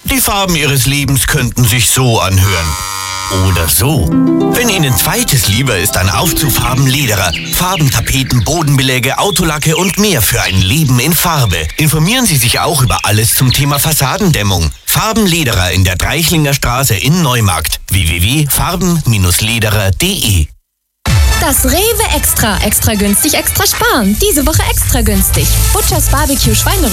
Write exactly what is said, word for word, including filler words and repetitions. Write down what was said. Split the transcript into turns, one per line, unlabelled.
Die Farben Ihres Lebens könnten sich so anhören. Oder so. Wenn Ihnen zweites lieber ist, dann auf zu Farbenlederer. Farben, Tapeten, Bodenbeläge, Autolacke und mehr für ein Leben in Farbe. Informieren Sie sich auch über alles zum Thema Fassadendämmung. Farbenlederer in der Dreichlinger Straße in Neumarkt. w w w punkt farben lederer punkt de
Das Rewe Extra. Extra günstig, extra sparen. Diese Woche extra günstig. Butchers Barbecue Schweine